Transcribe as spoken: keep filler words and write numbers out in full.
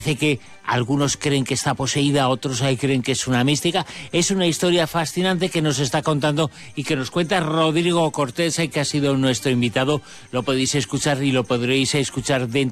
Dice que algunos creen que está poseída, otros ahí creen que es una mística. Es una historia fascinante que nos está contando y que nos cuenta Rodrigo Cortés, que ha sido nuestro invitado. Lo podéis escuchar y lo podréis escuchar dentro